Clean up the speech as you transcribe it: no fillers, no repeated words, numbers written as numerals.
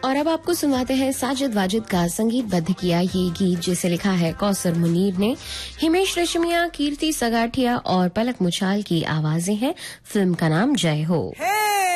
और अब आपको सुनाते हैं साजिद वाजिद का संगीतबद्ध किया ये गीत, जिसे लिखा है कौसर मुनीर ने। हिमेश रेशमिया, कीर्ति सगाठिया और पलक मुछाल की आवाजें हैं। फिल्म का नाम जय हो।